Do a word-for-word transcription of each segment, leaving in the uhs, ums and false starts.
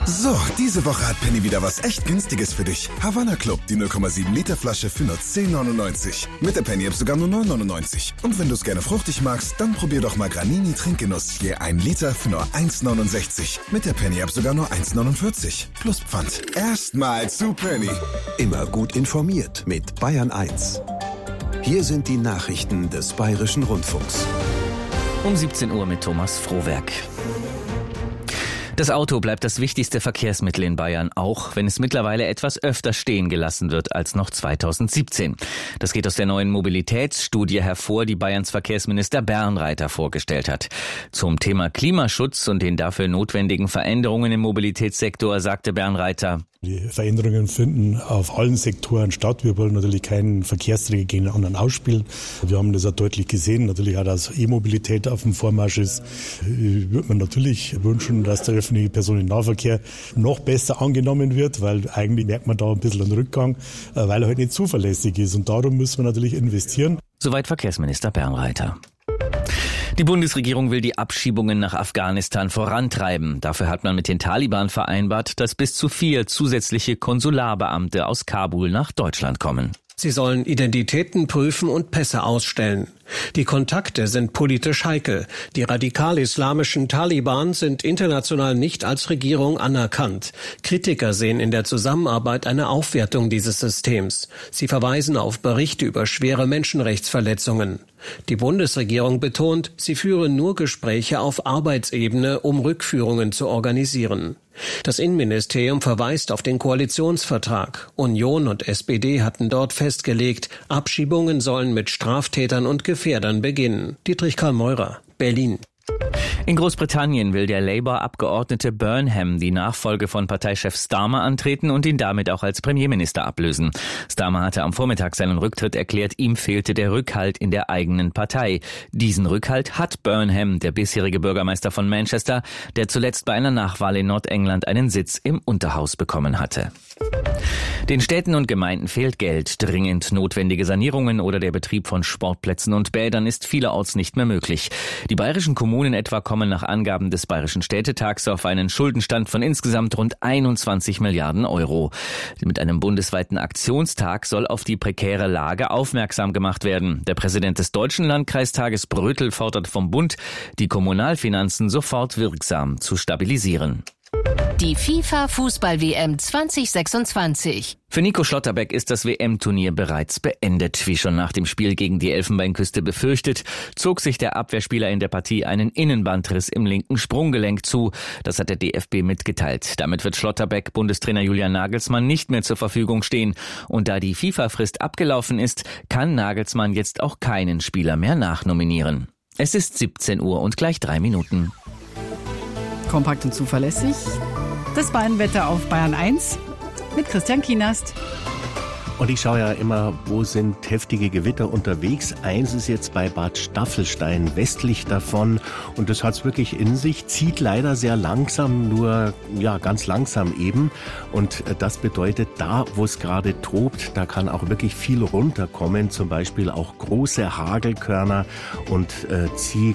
So, diese Woche hat Penny wieder was echt Günstiges für dich. Havanna Club, die null Komma sieben Liter Flasche für nur zehn neunundneunzig. Mit der Penny-App sogar nur neun neunundneunzig. Und wenn du es gerne fruchtig magst, dann probier doch mal Granini Trinkgenuss je ein Liter für nur eins neunundsechzig. Mit der Penny-App sogar nur eins neunundvierzig. Plus Pfand. Erstmal zu Penny. Immer gut informiert mit Bayern eins. Hier sind die Nachrichten des Bayerischen Rundfunks. Um siebzehn Uhr mit Thomas Frohwerk. Das Auto bleibt das wichtigste Verkehrsmittel in Bayern, auch wenn es mittlerweile etwas öfter stehen gelassen wird als noch zweitausendsiebzehn. Das geht aus der neuen Mobilitätsstudie hervor, die Bayerns Verkehrsminister Bernreiter vorgestellt hat. Zum Thema Klimaschutz und den dafür notwendigen Veränderungen im Mobilitätssektor sagte Bernreiter: Die Veränderungen finden auf allen Sektoren statt. Wir wollen natürlich keinen Verkehrsträger gegen den anderen ausspielen. Wir haben das auch deutlich gesehen. Natürlich auch, dass E-Mobilität auf dem Vormarsch ist. Würde man natürlich wünschen, dass der öffentliche Personennahverkehr noch besser angenommen wird, weil eigentlich merkt man da ein bisschen einen Rückgang, weil er halt nicht zuverlässig ist. Und darum müssen wir natürlich investieren. Soweit Verkehrsminister Bernreiter. Die Bundesregierung will die Abschiebungen nach Afghanistan vorantreiben. Dafür hat man mit den Taliban vereinbart, dass bis zu vier zusätzliche Konsularbeamte aus Kabul nach Deutschland kommen. Sie sollen Identitäten prüfen und Pässe ausstellen. Die Kontakte sind politisch heikel. Die radikal-islamischen Taliban sind international nicht als Regierung anerkannt. Kritiker sehen in der Zusammenarbeit eine Aufwertung dieses Systems. Sie verweisen auf Berichte über schwere Menschenrechtsverletzungen. Die Bundesregierung betont, sie führe nur Gespräche auf Arbeitsebene, um Rückführungen zu organisieren. Das Innenministerium verweist auf den Koalitionsvertrag. Union und S P D hatten dort festgelegt, Abschiebungen sollen mit Straftätern und Gefährdern beginnen. Dietrich Karl Meurer, Berlin. In Großbritannien will der Labour-Abgeordnete Burnham die Nachfolge von Parteichef Starmer antreten und ihn damit auch als Premierminister ablösen. Starmer hatte am Vormittag seinen Rücktritt erklärt, ihm fehlte der Rückhalt in der eigenen Partei. Diesen Rückhalt hat Burnham, der bisherige Bürgermeister von Manchester, der zuletzt bei einer Nachwahl in Nordengland einen Sitz im Unterhaus bekommen hatte. Den Städten und Gemeinden fehlt Geld. Dringend notwendige Sanierungen oder der Betrieb von Sportplätzen und Bädern ist vielerorts nicht mehr möglich. Die bayerischen Kommunen etwa kommen nach Angaben des Bayerischen Städtetags auf einen Schuldenstand von insgesamt rund einundzwanzig Milliarden Euro. Mit einem bundesweiten Aktionstag soll auf die prekäre Lage aufmerksam gemacht werden. Der Präsident des Deutschen Landkreistages Brötel fordert vom Bund, die Kommunalfinanzen sofort wirksam zu stabilisieren. Die FIFA-Fußball-W M zwanzig sechsundzwanzig. Für Nico Schlotterbeck ist das W M-Turnier bereits beendet. Wie schon nach dem Spiel gegen die Elfenbeinküste befürchtet, zog sich der Abwehrspieler in der Partie einen Innenbandriss im linken Sprunggelenk zu. Das hat der D F B mitgeteilt. Damit wird Schlotterbeck Bundestrainer Julian Nagelsmann nicht mehr zur Verfügung stehen. Und da die FIFA-Frist abgelaufen ist, kann Nagelsmann jetzt auch keinen Spieler mehr nachnominieren. Es ist siebzehn Uhr und gleich drei Minuten. Kompakt und zuverlässig. Das Bayernwetter auf Bayern eins mit Christian Kienast. Und ich schaue ja immer, wo sind heftige Gewitter unterwegs. Eins ist jetzt bei Bad Staffelstein, westlich davon. Und das hat es wirklich in sich, zieht leider sehr langsam, nur ja ganz langsam eben. Und das bedeutet, da wo es gerade tobt, da kann auch wirklich viel runterkommen. Zum Beispiel auch große Hagelkörner. Und äh,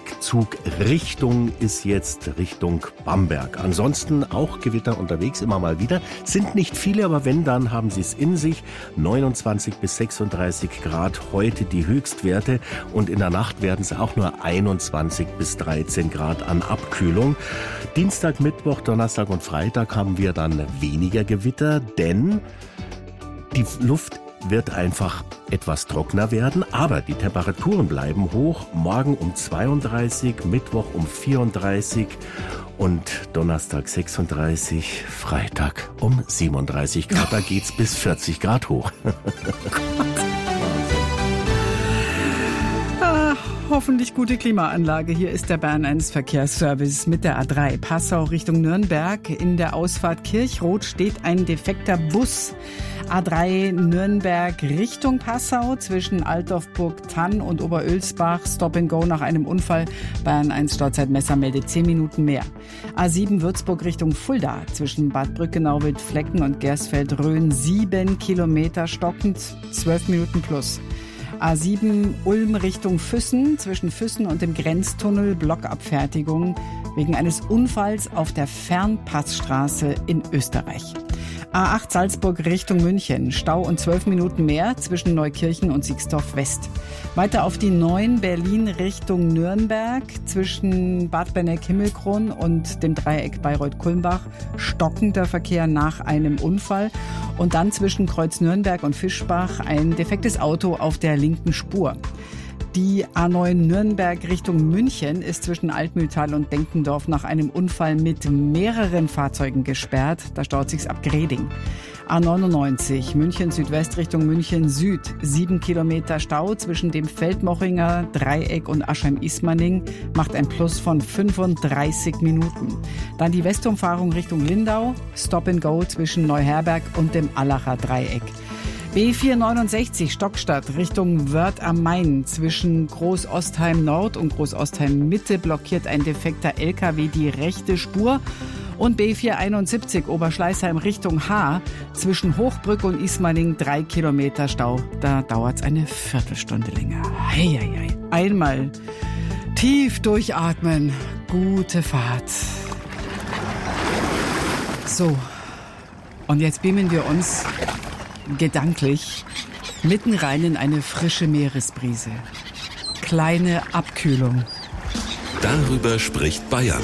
Zugrichtung ist jetzt Richtung Bamberg. Ansonsten auch Gewitter unterwegs, immer mal wieder. Sind nicht viele, aber wenn, dann haben sie es in sich. neunundzwanzig bis sechsunddreißig Grad heute die Höchstwerte und in der Nacht werden es auch nur einundzwanzig bis dreizehn Grad an Abkühlung. Dienstag, Mittwoch, Donnerstag und Freitag haben wir dann weniger Gewitter, denn die Luft wird einfach etwas trockener werden, aber die Temperaturen bleiben hoch. Morgen um zweiunddreißig, Mittwoch um vierunddreißig und Donnerstag sechsunddreißig, Freitag um siebenunddreißig Grad. Da geht's bis vierzig Grad hoch. ah, hoffentlich gute Klimaanlage. Hier ist der Bayern eins Verkehrsservice mit der A drei Passau Richtung Nürnberg. In der Ausfahrt Kirchroth steht ein defekter Bus. A drei Nürnberg Richtung Passau zwischen Altdorf-Burg-Tann und Oberölsbach. Stop and Go nach einem Unfall. Bayern eins Stauzeitmesser meldet zehn Minuten mehr. A sieben Würzburg Richtung Fulda zwischen Bad Brückenau, Wildflecken und Gersfeld-Rhön sieben Kilometer stockend, zwölf Minuten plus. A sieben Ulm Richtung Füssen, zwischen Füssen und dem Grenztunnel Blockabfertigung wegen eines Unfalls auf der Fernpassstraße in Österreich. A acht Salzburg Richtung München, Stau und zwölf Minuten mehr zwischen Neukirchen und Sixtorf West. Weiter auf die neun Berlin Richtung Nürnberg, zwischen Bad Benneck-Himmelkron und dem Dreieck Bayreuth-Kulmbach, stockender Verkehr nach einem Unfall. Und dann zwischen Kreuz Nürnberg und Fischbach ein defektes Auto auf der linken Spur. Die A neun Nürnberg Richtung München ist zwischen Altmühltal und Denkendorf nach einem Unfall mit mehreren Fahrzeugen gesperrt. Da staut sich's ab Greding. A neunundneunzig München Südwest Richtung München Süd. Sieben Kilometer Stau zwischen dem Feldmochinger Dreieck und Aschheim-Ismaning macht ein Plus von fünfunddreißig Minuten. Dann die Westumfahrung Richtung Lindau. Stop and Go zwischen Neuherberg und dem Allacher Dreieck. B vierhundertneunundsechzig Stockstadt Richtung Wörth am Main. Zwischen Großostheim Nord und Großostheim Mitte blockiert ein defekter L K W die rechte Spur. Und B vierhunderteinundsiebzig Oberschleißheim Richtung Haar. Zwischen Hochbrück und Ismaning drei Kilometer Stau. Da dauert es eine Viertelstunde länger. Hei, hei, hei. Einmal tief durchatmen. Gute Fahrt. So, und jetzt beamen wir uns gedanklich mitten rein in eine frische Meeresbrise. Kleine Abkühlung. Darüber spricht Bayern.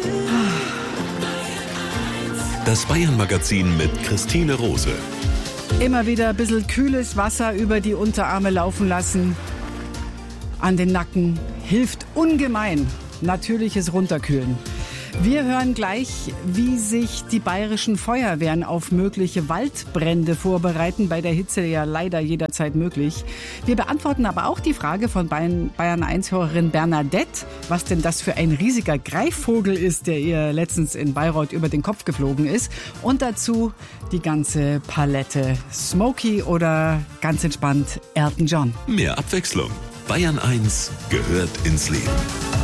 Das Bayern-Magazin mit Christine Rose. Immer wieder ein bisschen kühles Wasser über die Unterarme laufen lassen. An den Nacken hilft ungemein. Natürliches Runterkühlen. Wir hören gleich, wie sich die bayerischen Feuerwehren auf mögliche Waldbrände vorbereiten. Bei der Hitze ja leider jederzeit möglich. Wir beantworten aber auch die Frage von Bayern eins Hörerin Bernadette, was denn das für ein riesiger Greifvogel ist, der ihr letztens in Bayreuth über den Kopf geflogen ist. Und dazu die ganze Palette. Smokey oder ganz entspannt Elton John. Mehr Abwechslung. Bayern eins gehört ins Leben.